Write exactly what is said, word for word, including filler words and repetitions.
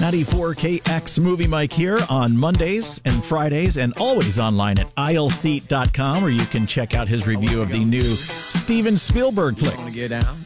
ninety-four K X Movie Mike here on Mondays and Fridays, and always online at aisle seat dot com, where you can check out his review of the new Steven Spielberg flick.